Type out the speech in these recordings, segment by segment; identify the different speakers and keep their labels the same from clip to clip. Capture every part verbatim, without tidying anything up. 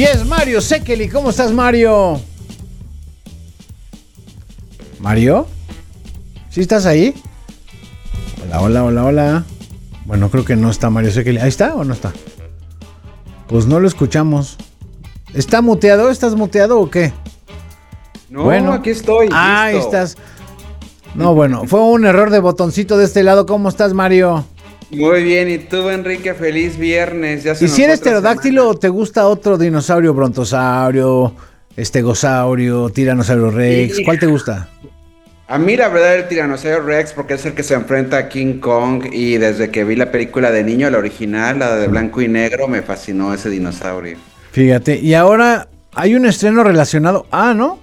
Speaker 1: Y es Mario Sekeli. ¿Cómo estás, Mario? ¿Mario? ¿Sí estás ahí? Hola, hola, hola, hola. Bueno, creo que no está Mario Sekeli. ¿Ahí está o no está? Pues no lo escuchamos. ¿Está muteado? ¿Estás muteado o qué?
Speaker 2: No, bueno, aquí estoy.
Speaker 1: Ah, ahí estás. No, bueno, fue un error de botoncito de este lado. ¿Cómo estás, Mario?
Speaker 2: Muy bien, ¿y tú, Enrique? Feliz viernes. Ya se
Speaker 1: ¿Y
Speaker 2: nos
Speaker 1: si eres
Speaker 2: fue otra
Speaker 1: pterodáctilo
Speaker 2: semana.
Speaker 1: o te gusta otro dinosaurio? Brontosaurio, estegosaurio, tiranosaurio rex.
Speaker 2: Y
Speaker 1: ¿Cuál te gusta?
Speaker 2: a mí la verdad el tiranosaurio Rex porque es el que se enfrenta a King Kong y desde que vi la película de niño, la original, la de blanco y negro, me fascinó ese dinosaurio.
Speaker 1: Fíjate, y ahora hay un estreno relacionado. Ah, ¿no?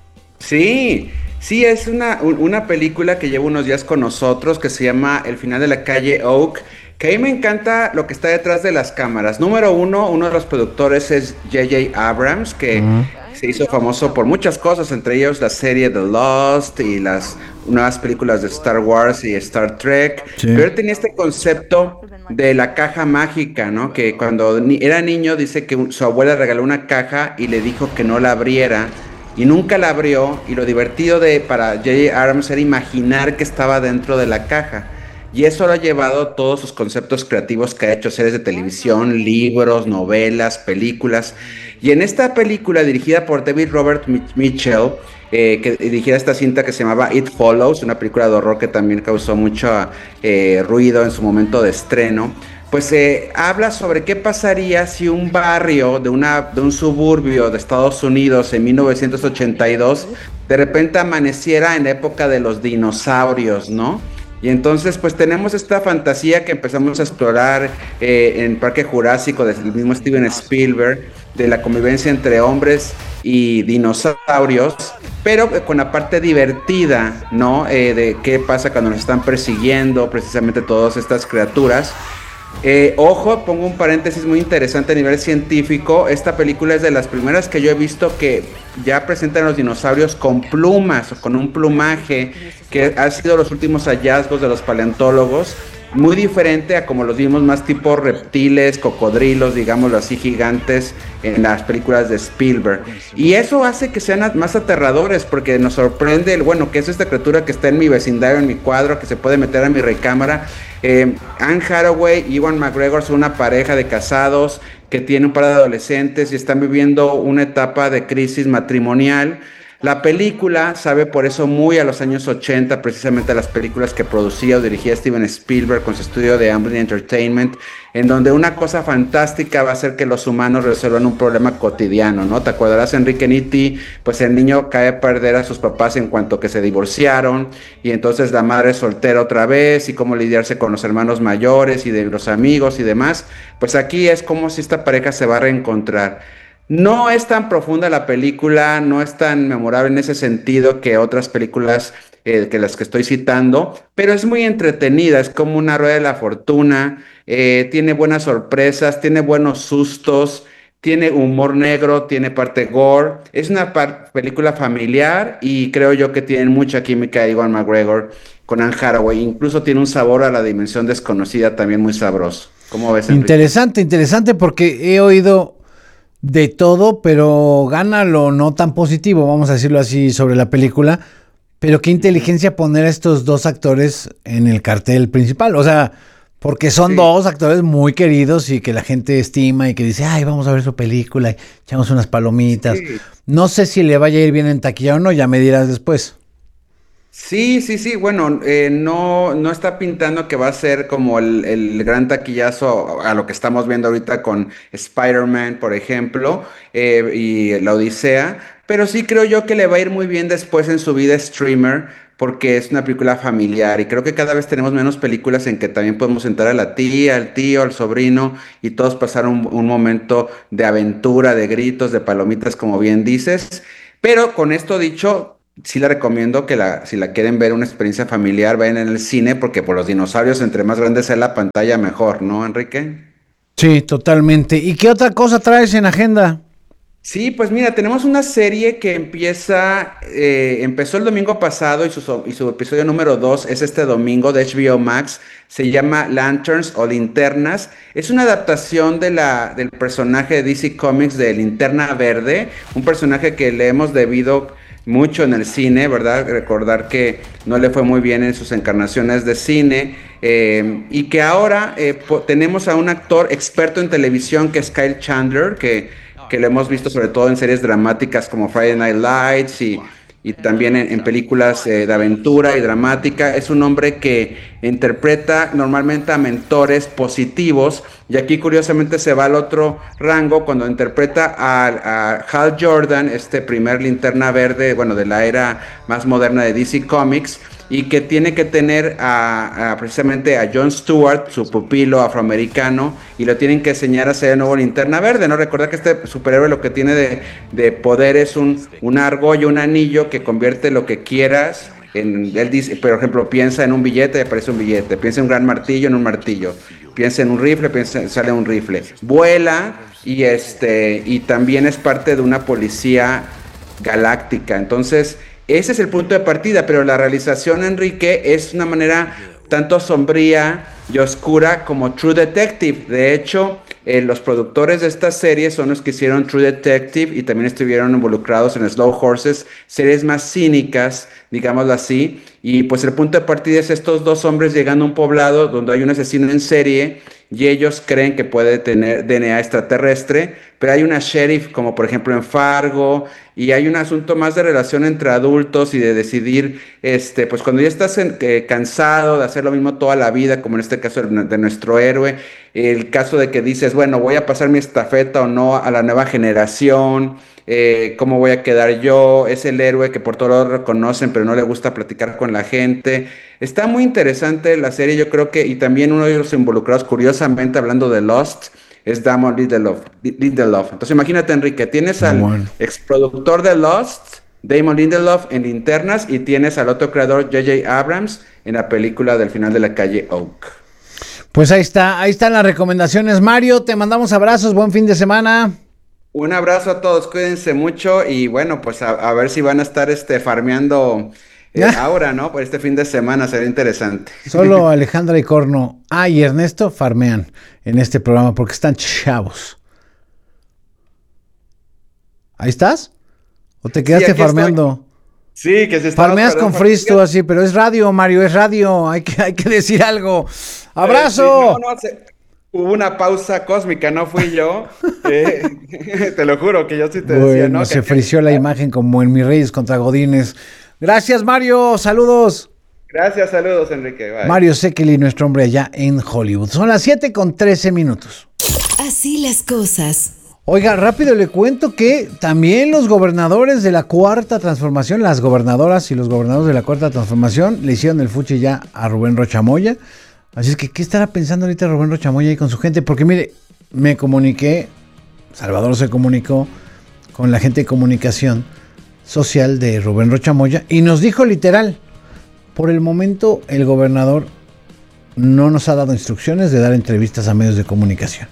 Speaker 2: Sí, sí, es una, un- una película que lleva unos días con nosotros que se llama El final de la calle Oak, que a mí me encanta lo que está detrás de las cámaras. Número uno, uno de los productores es J J. Abrams, que
Speaker 1: Ujú.
Speaker 2: se hizo famoso por muchas cosas, entre ellos la serie The Lost y las nuevas películas de Star Wars y Star Trek,
Speaker 1: Sí.
Speaker 2: pero él tenía este concepto de la caja mágica, ¿no? Que cuando ni- era niño dice que un- su abuela regaló una caja y le dijo que no la abriera y nunca la abrió y lo divertido de para J J. Abrams era imaginar que estaba dentro de la caja. Y eso lo ha llevado a todos sus conceptos creativos que ha hecho, series de televisión, libros, novelas, películas. Y en esta película dirigida por David Robert Mich- Mitchell, eh, que dirigía esta cinta que se llamaba It Follows, una película de horror que también causó mucho eh, ruido en su momento de estreno, pues eh, habla sobre qué pasaría si un barrio de, una, de un suburbio de Estados Unidos en mil novecientos ochenta y dos de repente amaneciera en la época de los dinosaurios, ¿no? Y entonces pues tenemos esta fantasía que empezamos a explorar eh, en Parque Jurásico del mismo Steven Spielberg, de la convivencia entre hombres y dinosaurios, pero eh, con la parte divertida, ¿no? Eh, de qué pasa cuando nos están persiguiendo precisamente todas estas criaturas. Eh, ojo, pongo un paréntesis muy interesante a nivel científico. Esta película es de las primeras que yo he visto que ya presentan los dinosaurios con plumas o con un plumaje, que ha sido los últimos hallazgos de los paleontólogos. Muy diferente a como los vimos más tipo reptiles, cocodrilos, digámoslo así, gigantes en las películas de Spielberg. Y eso hace que sean a- más aterradores porque nos sorprende el, bueno, que es esta criatura que está en mi vecindario, en mi cuadro, que se puede meter a mi recámara. Eh, Anne Hathaway y Ewan McGregor son una pareja de casados que tiene un par de adolescentes y están viviendo una etapa de crisis matrimonial. La película sabe por eso muy a los años ochenta, precisamente a las películas que producía o dirigía Steven Spielberg con su estudio de Amblin Entertainment, en donde una cosa fantástica va a ser que los humanos resuelvan un problema cotidiano, ¿no? Te acordarás, Enrique Nitti, pues el niño cae a perder a sus papás en cuanto que se divorciaron, y entonces la madre es soltera otra vez, y cómo lidiarse con los hermanos mayores y de los amigos y demás. Pues aquí es como si esta pareja se va a reencontrar. No es tan profunda la película, no es tan memorable en ese sentido que otras películas eh, que las que estoy citando, pero es muy entretenida, es como una rueda de la fortuna, eh, tiene buenas sorpresas, tiene buenos sustos, tiene humor negro, tiene parte gore, es una par- película familiar y creo yo que tiene mucha química Ewan McGregor con Anne Hathaway, incluso tiene un sabor a la dimensión desconocida también muy sabroso. ¿Cómo ves, Enrique?
Speaker 1: Interesante, interesante porque he oído de todo, pero gana lo no tan positivo, vamos a decirlo así, sobre la película. Pero qué
Speaker 2: Ujú.
Speaker 1: inteligencia poner a estos dos actores en el cartel principal. O sea, porque son
Speaker 2: Sí.
Speaker 1: dos actores muy queridos y que la gente estima y que dice, ay, vamos a ver su película, y echamos unas palomitas.
Speaker 2: Sí.
Speaker 1: No sé si le vaya a ir bien en taquilla o no, ya me dirás después.
Speaker 2: Sí, sí, sí, bueno, eh, no, no está pintando que va a ser como el, el gran taquillazo a lo que estamos viendo ahorita con Spider-Man, por ejemplo, eh, y la Odisea, pero sí creo yo que le va a ir muy bien después en su vida streamer, porque es una película familiar y creo que cada vez tenemos menos películas en que también podemos sentar a la tía, al tío, al sobrino y todos pasar un, un momento de aventura, de gritos, de palomitas, como bien dices. Pero con esto dicho, sí la recomiendo que la, si la quieren ver una experiencia familiar, vayan en el cine, porque por los dinosaurios, entre más grande sea la pantalla, mejor, ¿no, Enrique?
Speaker 1: Sí, totalmente. ¿Y qué otra cosa traes en agenda?
Speaker 2: Sí, pues mira, tenemos una serie que empieza, eh, empezó el domingo pasado y su, so- y su episodio número dos es este domingo de H B O Max. Se llama Lanterns o Linternas. Es una adaptación de la, del personaje de D C Comics de Linterna Verde, un personaje que le hemos debido mucho en el cine, ¿verdad? Recordar que no le fue muy bien en sus encarnaciones de cine. Eh, y que ahora eh, po- tenemos a un actor experto en televisión que es Kyle Chandler, que que lo hemos visto sobre todo en series dramáticas como Friday Night Lights y, y también en, en películas eh, de aventura y dramática. Es un hombre que interpreta normalmente a mentores positivos y aquí curiosamente se va al otro rango cuando interpreta a, a Hal Jordan, este primer linterna verde, bueno, de la era más moderna de D C Comics y que tiene que tener a, a, precisamente a Jon Stewart, su pupilo afroamericano, y lo tienen que enseñar a ser el nuevo Linterna Verde, ¿no? Recordar que este superhéroe lo que tiene de, de poder es un, un argolla, un anillo que convierte lo que quieras. En, él dice, por ejemplo, piensa en un billete y aparece un billete, piensa en un gran martillo, en un martillo, piensa en un rifle, piensa, sale un rifle, vuela y, este, y también es parte de una policía galáctica. Entonces, ese es el punto de partida, pero la realización, Enrique, es una manera tanto sombría y oscura como True Detective. De hecho, eh, los productores de esta serie son los que hicieron True Detective y también estuvieron involucrados en Slow Horses, series más cínicas, digámoslo así. Y pues el punto de partida es estos dos hombres llegando a un poblado donde hay un asesino en serie y ellos creen que puede tener D N A extraterrestre, pero hay una sheriff como por ejemplo en Fargo y hay un asunto más de relación entre adultos y de decidir, este, pues cuando ya estás en, eh, cansado de hacer lo mismo toda la vida, como en este caso de, de nuestro héroe, el caso de que dices, bueno, voy a pasar mi estafeta o no a la nueva generación, eh, cómo voy a quedar yo, es el héroe que por todos lados reconocen, pero no le gusta platicar con la gente. Está muy interesante la serie, yo creo que, y también uno de los involucrados, curiosamente, hablando de Lost, es Damon Lindelof. Lindelof. Entonces imagínate, Enrique, tienes al
Speaker 1: Bueno.
Speaker 2: exproductor de Lost, Damon Lindelof, en Linternas, y tienes al otro creador, J J Abrams, en la película del final de la calle Oak.
Speaker 1: Pues ahí está, ahí están las recomendaciones, Mario. Te mandamos abrazos, buen fin de semana.
Speaker 2: Un abrazo a todos, cuídense mucho y bueno, pues a, a ver si van a estar este, farmeando eh, ahora, ¿no? Por este fin de semana, será interesante.
Speaker 1: Solo Alejandra y Corno, ah, y Ernesto farmean en este programa porque están chavos. ¿Ahí estás? ¿O te
Speaker 2: Sí,
Speaker 1: quedaste
Speaker 2: aquí estoy.
Speaker 1: farmeando?
Speaker 2: Sí, que si estamos,
Speaker 1: Farmeas
Speaker 2: perdón,
Speaker 1: con
Speaker 2: farme-
Speaker 1: Fristo así, pero es radio, Mario, es radio. Hay que, hay que decir algo.
Speaker 2: eh, sí, no,
Speaker 1: ¡Abrazo!
Speaker 2: no, se- hubo una pausa cósmica, no fui yo. Eh, te lo juro que yo sí te decía,
Speaker 1: Bueno,
Speaker 2: ¿no? Que
Speaker 1: se
Speaker 2: aquí hay que
Speaker 1: frició la
Speaker 2: estar.
Speaker 1: imagen como en Mis Reyes contra Godines. Gracias, Mario. Saludos.
Speaker 2: Gracias, saludos, Enrique, bye.
Speaker 1: Mario Sekeli, nuestro hombre allá en Hollywood. Son las siete con trece minutos.
Speaker 3: Así las cosas.
Speaker 1: Oiga, rápido le cuento que también los gobernadores de la Cuarta Transformación, las gobernadoras y los gobernadores de la Cuarta Transformación, le hicieron el fuchi ya a Rubén Rocha Moya. Así es que, ¿qué estará pensando ahorita Rubén Rocha Moya ahí con su gente? Porque mire, me comuniqué, Salvador se comunicó con la gente de comunicación social de Rubén Rocha Moya y nos dijo literal, por el momento el gobernador no nos ha dado instrucciones de dar entrevistas a medios de comunicación.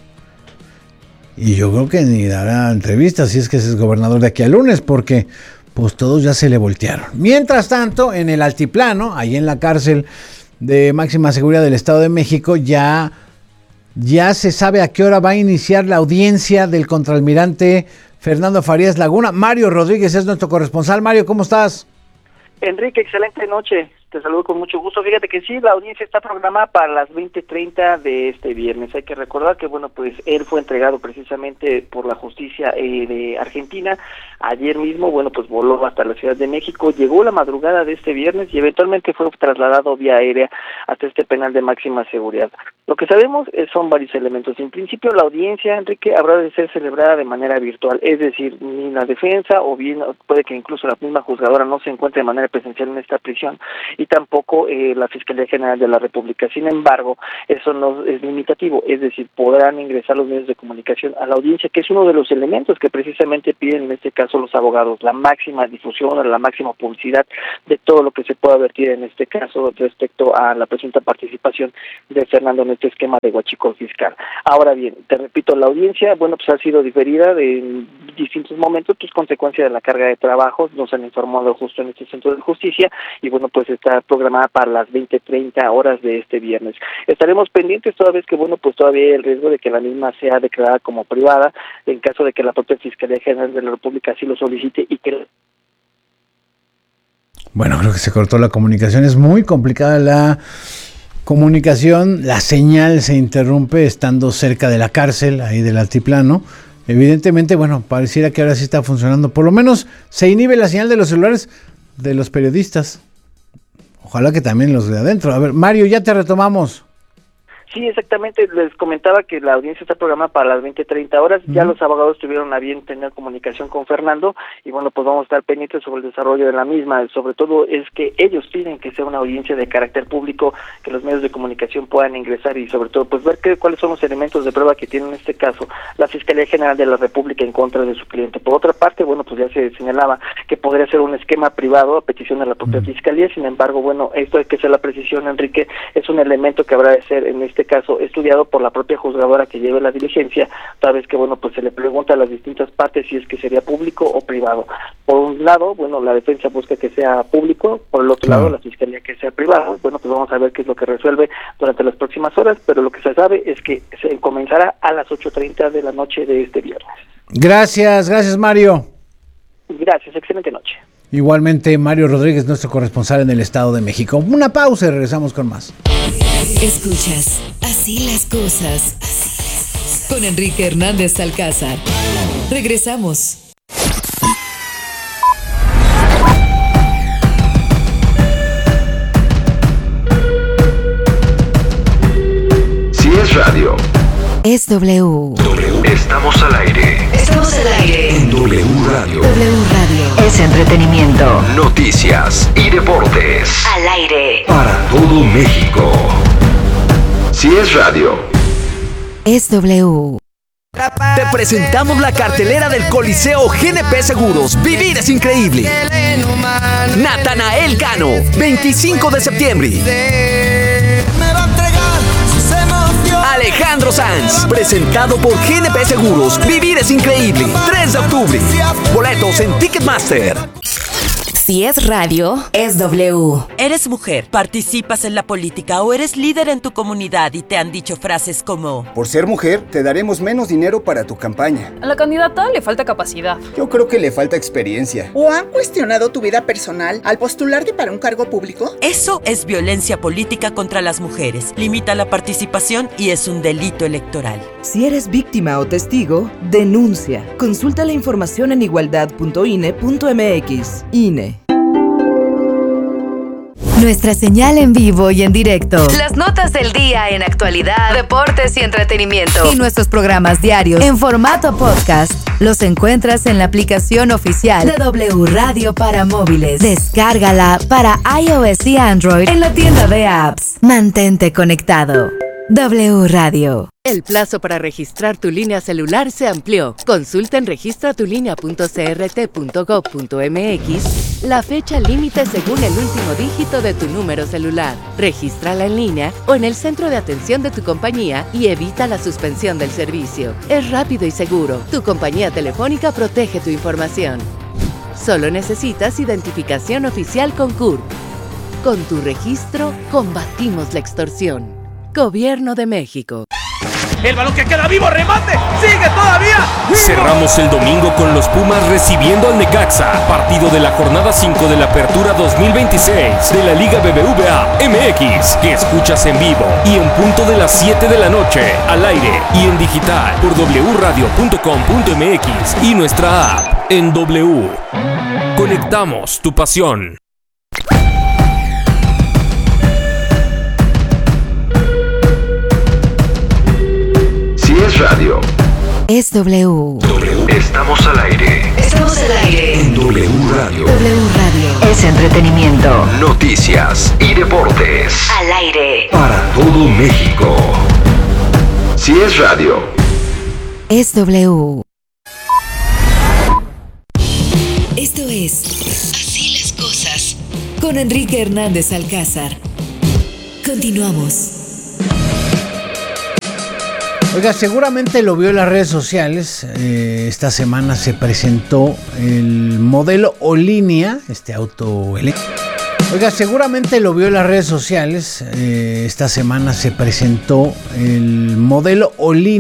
Speaker 1: Y yo creo que ni dará entrevistas si es que es gobernador de aquí al lunes, porque pues todos ya se le voltearon. Mientras tanto, en el altiplano, ahí en la cárcel de máxima seguridad del Estado de México, ya, ya se sabe a qué hora va a iniciar la audiencia del contraalmirante Fernando Farías Laguna. Mario Rodríguez es nuestro corresponsal. Mario, ¿cómo estás?
Speaker 4: Enrique, excelente noche. Te saludo con mucho gusto. Fíjate que sí, la audiencia está programada para las veinte treinta de este viernes. Hay que recordar que, bueno, pues él fue entregado precisamente por la justicia eh, de Argentina. Ayer mismo, bueno, pues voló hasta la Ciudad de México, llegó la madrugada de este viernes y eventualmente fue trasladado vía aérea hasta este penal de máxima seguridad. Lo que sabemos eh, son varios elementos. En principio, la audiencia, Enrique, habrá de ser celebrada de manera virtual, es decir, ni la defensa o bien puede que incluso la misma juzgadora no se encuentre de manera presencial en esta prisión, y tampoco eh, la Fiscalía General de la República. Sin embargo, eso no es limitativo, es decir, podrán ingresar los medios de comunicación a la audiencia, que es uno de los elementos que precisamente piden en este caso los abogados, la máxima difusión, la máxima publicidad de todo lo que se pueda vertir en este caso respecto a la presunta participación de Fernando en este esquema de huachicol fiscal. Ahora bien, te repito, la audiencia, bueno, pues ha sido diferida, de, distintos momentos, pues consecuencia de la carga de trabajo, nos han informado justo en este centro de justicia, y bueno, pues está programada para las veinte treinta horas de este viernes. Estaremos pendientes toda vez que, bueno, pues todavía hay el riesgo de que la misma sea declarada como privada, en caso de que la propia Fiscalía General de la República así lo solicite y que...
Speaker 1: Bueno, creo que se cortó la comunicación, es muy complicada la comunicación, la señal se interrumpe estando cerca de la cárcel, ahí del altiplano. Evidentemente, bueno, pareciera que ahora sí está funcionando, por lo menos se inhibe la señal de los celulares de los periodistas. Ojalá que también los de adentro. A ver, Mario, ya te retomamos.
Speaker 4: Sí, exactamente, les comentaba que la audiencia está programada para las veinte treinta horas, uh-huh. Ya los abogados tuvieron a bien tener comunicación con Fernando, y bueno, pues vamos a estar pendientes sobre el desarrollo de la misma. Sobre todo es que ellos piden que sea una audiencia de carácter público, que los medios de comunicación puedan ingresar y sobre todo pues ver qué, cuáles son los elementos de prueba que tiene en este caso la Fiscalía General de la República en contra de su cliente. Por otra parte, bueno, pues ya se señalaba que podría ser un esquema privado a petición de la propia uh-huh. Fiscalía. Sin embargo, bueno, esto hay que hacer la precisión, Enrique, es un elemento que habrá de ser en este caso estudiado por la propia juzgadora que lleve la diligencia, toda vez que, bueno, pues se le pregunta a las distintas partes si es que sería público o privado. Por un lado, bueno, la defensa busca que sea público, por el otro claro. lado, la Fiscalía que sea privado. Bueno, pues vamos a ver qué es lo que resuelve durante las próximas horas, pero lo que se sabe es que se comenzará a las ocho treinta de la noche de este viernes. Gracias, gracias Mario. Gracias, excelente noche. Igualmente, Mario Rodríguez, nuestro corresponsal en el Estado de México. Una pausa y regresamos con más.
Speaker 3: Escuchas Así las cosas, así las cosas, con Enrique Hernández Alcázar. Regresamos.
Speaker 5: Si es radio,
Speaker 3: es W.
Speaker 5: W. Estamos al aire.
Speaker 3: Estamos al aire.
Speaker 5: En W Radio.
Speaker 3: W Radio. Es entretenimiento.
Speaker 5: Noticias y deportes.
Speaker 3: Al aire.
Speaker 5: Para todo México. Si es radio,
Speaker 3: es W.
Speaker 6: Te presentamos la cartelera del Coliseo G N P Seguros. Vivir es increíble. Natanael Cano, veinticinco de septiembre. Alejandro Sanz, presentado por G N P Seguros. Vivir es increíble. tres de octubre. Boletos en Ticketmaster.
Speaker 3: Si es radio, es W.
Speaker 7: Eres mujer, participas en la política o eres líder en tu comunidad y te han dicho frases como:
Speaker 8: por ser mujer, te daremos menos dinero para tu campaña.
Speaker 9: A la candidata le falta capacidad.
Speaker 8: Yo creo que le falta experiencia.
Speaker 10: ¿O han cuestionado tu vida personal al postularte para un cargo público?
Speaker 7: Eso es violencia política contra las mujeres. Limita la participación y es un delito electoral.
Speaker 11: Si eres víctima o testigo, denuncia. Consulta la información en igualdad punto i n e punto m x. I N E.
Speaker 3: Nuestra señal en vivo y en directo. Las notas del día en actualidad, deportes y entretenimiento. Y nuestros programas diarios en formato podcast. Los encuentras en la aplicación oficial de W Radio para móviles. Descárgala para iOS y Android en la tienda de apps. Mantente conectado. W Radio.
Speaker 12: El plazo para registrar tu línea celular se amplió. Consulta en registra tu línea punto c r t punto gov punto m x la fecha límite según el último dígito de tu número celular. Regístrala en línea o en el centro de atención de tu compañía y evita la suspensión del servicio. Es rápido y seguro. Tu compañía telefónica protege tu información. Solo necesitas identificación oficial con C U R P. Con tu registro, combatimos la extorsión. Gobierno de México.
Speaker 13: El balón que queda vivo, remate, sigue todavía. ¡Vivo!
Speaker 14: Cerramos el domingo con los Pumas recibiendo al Necaxa, partido de la jornada cinco de la Apertura dos mil veintiséis de la Liga B B V A M X, que escuchas en vivo y en punto de las siete de la noche, al aire y en digital por w radio punto com punto m x y nuestra app en W. Conectamos tu pasión.
Speaker 5: Es radio.
Speaker 3: Es W.
Speaker 5: W. Estamos al aire.
Speaker 3: Estamos al aire.
Speaker 5: En W Radio.
Speaker 3: W Radio. Es entretenimiento.
Speaker 5: Noticias y deportes.
Speaker 3: Al aire.
Speaker 5: Para todo México. Si es radio.
Speaker 3: Es W. Esto es Así las cosas. Con Enrique Hernández Alcázar. Continuamos.
Speaker 1: Oiga, seguramente lo vio en las redes sociales. Eh, esta semana se presentó el modelo Olinia, este auto eléctrico. Oiga, seguramente lo vio en las redes sociales. Eh, esta semana se presentó el modelo Olinia.